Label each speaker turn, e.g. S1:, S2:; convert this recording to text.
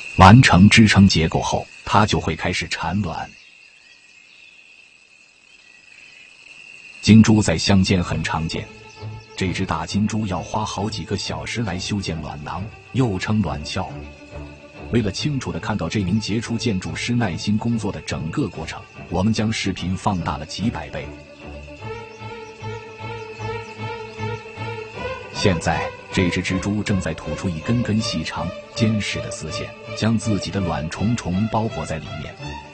S1: 完成支撑结构后，它就会开始产卵。金猪在乡间很常见，这只大金猪要花好几个小时来修建卵囊，又称卵鞘。为了清楚地看到这名杰出建筑师耐心工作的整个过程，我们将视频放大了几百倍。现在，这只蜘蛛正在吐出一根根细长、坚实的丝线，将自己的卵重重包裹在里面。